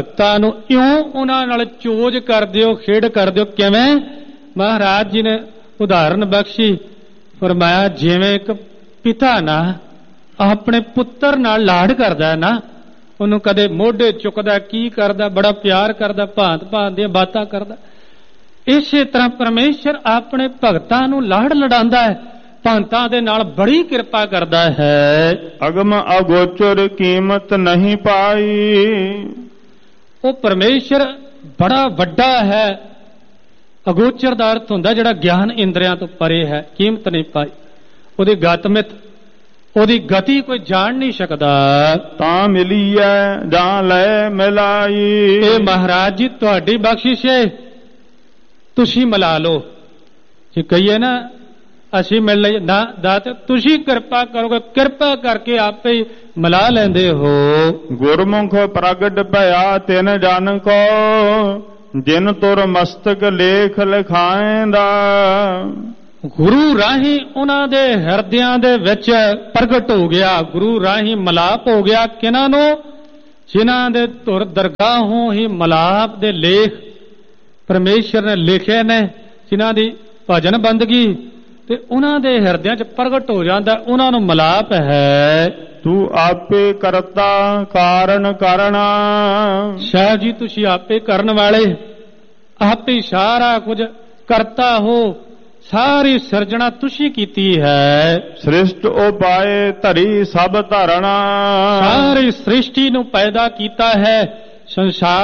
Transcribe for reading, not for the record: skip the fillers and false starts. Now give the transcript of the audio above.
ਭਗਤਾਂ ਨੂੰ ਇਉਂ ਉਹਨਾਂ ਨਾਲ ਚੋਜ ਕਰਦੇ ਹੋ, ਖੇਡ ਕਰਦੇ ਹੋ। ਕਿਵੇਂ? ਮਹਾਰਾਜ ਜੀ ਨੇ ਉਦਾਹਰਨ ਬਖਸ਼ੀ, ਫਰਮਾਇਆ ਜਿਵੇਂ ਇੱਕ ਪਿਤਾ ਨਾ ਆਪਣੇ ਪੁੱਤਰ ਨਾਲ ਲਾਡ ਕਰਦਾ ਨਾ, ਉਹਨੂੰ ਕਦੇ ਮੋਢੇ ਚੁੱਕਦਾ, ਕੀ ਕਰਦਾ, ਬੜਾ ਪਿਆਰ ਕਰਦਾ, ਭਾਂਤ ਭਾਂਤ ਦੀਆਂ ਬਾਤਾਂ ਕਰਦਾ। ਇਸੇ ਤਰ੍ਹਾਂ ਪਰਮੇਸ਼ਰ ਆਪਣੇ ਭਗਤਾਂ ਨੂੰ ਲਾਡ ਲਡਾਉਂਦਾ ਹੈ, ਭਗਤਾਂ ਦੇ ਨਾਲ ਬੜੀ ਕਿਰਪਾ ਕਰਦਾ ਹੈ। ਅਗਮ ਅਗੋਚਰ ਕੀਮਤ ਨਹੀਂ ਪਾਈ। ਉਹ ਪਰਮੇਸ਼ਰ ਬੜਾ ਵੱਡਾ ਹੈ। ਅਗੋਚਰ ਦਾ ਅਰਥ ਹੁੰਦਾ ਜਿਹੜਾ ਗਿਆਨ ਇੰਦਰੀਆਂ ਤੋਂ ਪਰੇ ਹੈ, ਕੀਮਤ ਨਹੀਂ ਪਾਈ। ਉਹਦੀ ਗਤਮਿਤ, ਉਹਦੀ ਗਤੀ ਕੋਈ ਜਾਣ ਨਹੀਂ ਸਕਦਾ। ਤਾਂ ਮਿਲੀਐ ਜਾਂ ਲੈ ਮਿਲਾਈ। ਇਹ ਮਹਾਰਾਜ ਜੀ ਤੁਹਾਡੀ ਬਖਸ਼ਿਸ਼ ਹੈ, ਤੁਸੀਂ ਮਿਲਾ ਲਓ। ਜੇ ਕਹੀਏ ਨਾ ਅਸੀਂ ਮਿਲ ਲਈਏ, ਨਾ ਦਾਤ ਤੁਸੀਂ ਕਿਰਪਾ ਕਰੋਗੇ, ਕਿਰਪਾ ਕਰਕੇ ਆਪੇ ਹੀ ਮਿਲਾ ਲੈਂਦੇ ਹੋ। ਗੁਰਮੁਖ ਪ੍ਰਗਟ ਭਇਆ ਤਿਨ ਜਨ ਕੋ, ਜਿਨ ਤੁਰ ਮਸਤਕ ਲੇਖ ਲਿਖਾਏਂਦਾ। ਗੁਰੂ ਰਾਹੀਂ ਉਹਨਾਂ ਦੇ ਹਿਰਦਿਆਂ ਦੇ ਵਿੱਚ ਪ੍ਰਗਟ ਹੋ ਗਿਆ, ਗੁਰੂ ਰਾਹੀਂ ਮਲਾਪ ਹੋ ਗਿਆ। ਕਿਹਨਾਂ ਨੂੰ? ਜਿਨ੍ਹਾਂ ਦੇ ਧੁਰ ਦਰਗਾਹੋਂ ਹੀ ਮਲਾਪ ਦੇ ਲੇਖ ਪਰਮੇਸ਼ਰ ਨੇ ਲਿਖੇ ਨੇ, ਜਿਨ੍ਹਾਂ ਦੀ ਭਜਨ ਬੰਦਗੀ, ਤੇ ਉਹਨਾਂ ਦੇ ਹਿਰਦਿਆਂ 'ਚ ਪ੍ਰਗਟ ਹੋ ਜਾਂਦਾ, ਉਹਨਾਂ ਨੂੰ ਮਲਾਪ ਹੈ। ਤੂੰ ਆਪੇ ਕਰਤਾ ਕਾਰਨ ਕਰਨਾ। ਸਾਹਿਬ ਜੀ ਤੁਸੀਂ ਆਪੇ ਕਰਨ ਵਾਲੇ, ਆਪੇ ਸਾਰਾ ਕੁਝ ਕਰਤਾ ਹੋ, ਸਾਰੀ ਸਿਰਜਣਾ ਤੁਸੀਂ ਕੀਤੀ ਹੈ। ਸ੍ਰਿਸ਼ਟ ਉਪਾਏ ਧਰੀ ਸਭ ਧਰਣਾ। ਸਾਰੀ ਸ੍ਰਿਸ਼ਟੀ ਨੂੰ ਪੈਦਾ ਕੀਤਾ ਹੈ, ਸੰਸਾਰ